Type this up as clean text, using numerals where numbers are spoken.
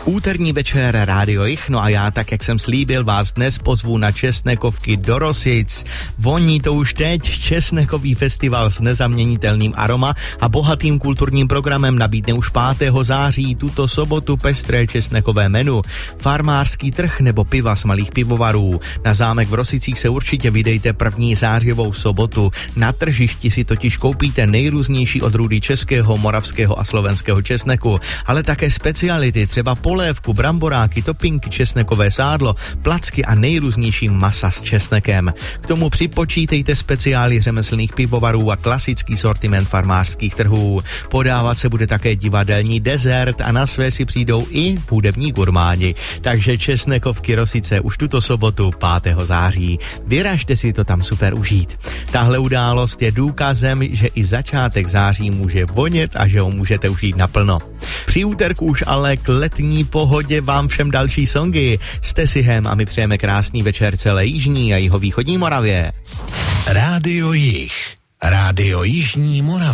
Úterní večer Rádio Jich, no a já, tak jak jsem slíbil, vás dnes pozvu na Česnekovky do Rosic. Voní to už teď, Česnekový festival s nezaměnitelným aroma a bohatým kulturním programem nabídne už 5. září tuto sobotu pestré česnekové menu, farmářský trh nebo piva z malých pivovarů. Na zámek v Rosicích se určitě vydejte 1. zářijovou sobotu. Na tržišti si totiž koupíte nejrůznější odrůdy českého, moravského a slovenského česneku, ale také speciality, třeba polévku, bramboráky, topinky, česnekové sádlo, placky a nejrůznější masa s česnekem. K tomu připočítejte speciály řemeslných pivovarů a klasický sortiment farmářských trhů. Podávat se bude také divadelní dezert a na své si přijdou i hudební gurmáni. Takže Česnekovky Rosice už tuto sobotu 5. září. Vyražte si to tam super užít. Tahle událost je důkazem, že i začátek září může vonět a že ho můžete užít naplno. Při úterku už ale k letní pohodě vám všem další songy. Jste si hem a my přejeme krásný večer celé jižní a jihovýchodní Moravě. Rádio Jih, Rádio Jižní Moravy.